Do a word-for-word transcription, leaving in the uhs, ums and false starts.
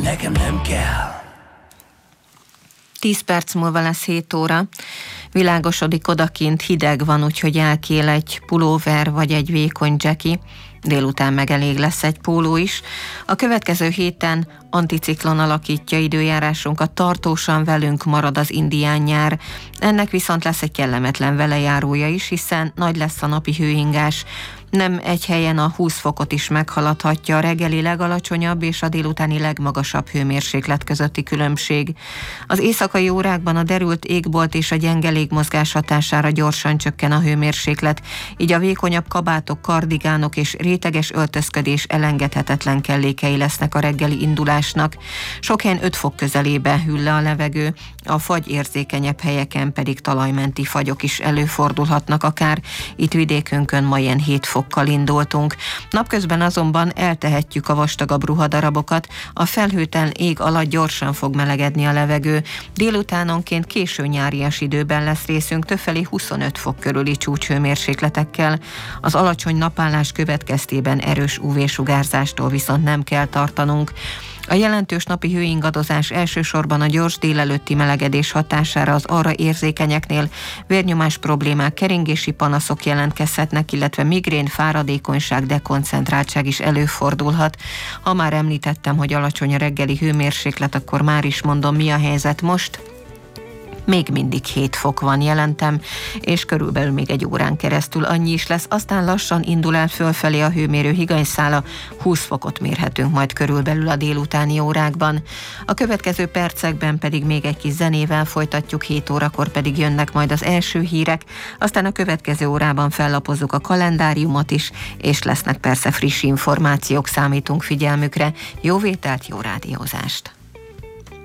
nekem nem kell. Tíz perc múlva lesz hét óra. Világosodik odakint, hideg van, úgyhogy elkél egy pulóver vagy egy vékony dzseki. Délután meg elég lesz egy póló is. A következő héten anticiklon alakítja időjárásunkat, tartósan velünk marad az indián nyár. Ennek viszont lesz egy kellemetlen velejárója is, hiszen nagy lesz a napi hőingás. Nem egy helyen a húsz fokot is meghaladhatja a reggeli legalacsonyabb és a délutáni legmagasabb hőmérséklet közötti különbség. Az éjszakai órákban a derült égbolt és a gyenge légmozgás hatására gyorsan csökken a hőmérséklet, így a vékonyabb kabátok, kardigánok és réteges öltözködés elengedhetetlen kellékei lesznek a reggeli indulásnak. Sok helyen öt fok közelébe hűl le a levegő, a fagy érzékenyebb helyeken pedig talajmenti fagyok is előfordulhatnak akár. Itt vidékünkön ma ilyen hét fokkal indultunk. Napközben azonban eltehetjük a vastagabb ruhadarabokat, a felhőtlen ég alatt gyorsan fog melegedni a levegő. Délutánonként késő nyárias időben lesz részünk, többfelé huszonöt fok körüli csúcshőmérsékletekkel. Az alacsony napállás következtében erős ú vé-sugárzástól viszont nem kell tartanunk. A jelentős napi hőingadozás elsősorban a gyors délelőtti melegedés hatására az arra érzékenyeknél vérnyomás problémák, keringési panaszok jelentkezhetnek, illetve migrén, fáradékonyság, dekoncentráltság is előfordulhat. Ha már említettem, hogy alacsony a reggeli hőmérséklet, akkor már is mondom, mi a helyzet most. Még mindig hét fok van, jelentem, és körülbelül még egy órán keresztül annyi is lesz, aztán lassan indul el fölfelé a hőmérő higanyszála, húsz fokot mérhetünk majd körülbelül a délutáni órákban. A következő percekben pedig még egy kis zenével folytatjuk, hét órakor pedig jönnek majd az első hírek, aztán a következő órában fellapozzuk a kalendáriumot is, és lesznek persze friss információk, számítunk figyelmükre. Jó vételt, jó rádiózást!